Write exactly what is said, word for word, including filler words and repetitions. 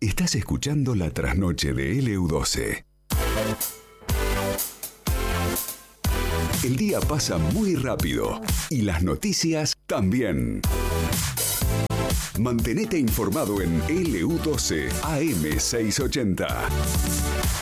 Estás escuchando La Trasnoche de L U doce. El día pasa muy rápido y las noticias también. Mantenete informado en L U doce A M seiscientos ochenta.